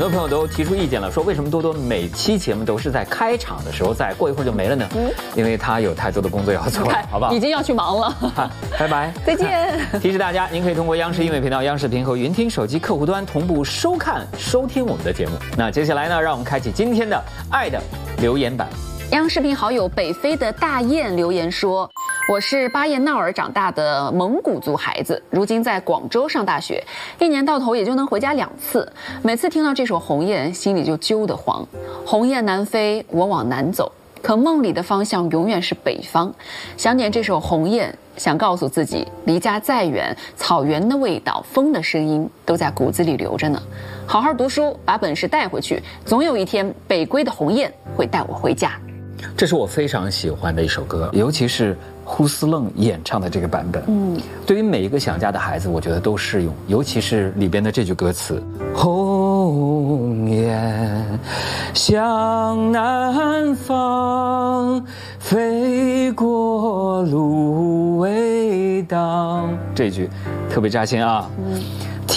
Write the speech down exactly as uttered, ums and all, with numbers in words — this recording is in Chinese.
多朋友都提出意见了，说为什么多多每期节目都是在开场的时候在，过一会儿就没了呢？嗯，因为他有太多的工作要做，好不好？ 已经要去忙了。 拜拜， 再见。 提示大家，您可以通过央视音乐频道、央视频和云听手机客户端同步收看、收听我们的节目。那接下来呢，让我们开启今天的爱的留言板。 央视频好友北非的大雁留言说：“我是巴彦淖尔长大的蒙古族孩子，如今在广州上大学，一年到头也就能回家两次。每次听到这首《鸿雁》，心里就揪得慌。鸿雁南飞，我往南走，可梦里的方向永远是北方。想念这首《鸿雁》，想告诉自己，离家再远，草原的味道、风的声音都在骨子里留着呢。好好读书，把本事带回去，总有一天，北归的鸿雁会带我回家。” 这是我非常喜欢的一首歌，尤其是呼斯楞演唱的这个版本。嗯，对于每一个想家的孩子，我觉得都适用，尤其是里边的这句歌词：鸿雁向南方，飞过芦苇荡。这句特别扎心啊。嗯。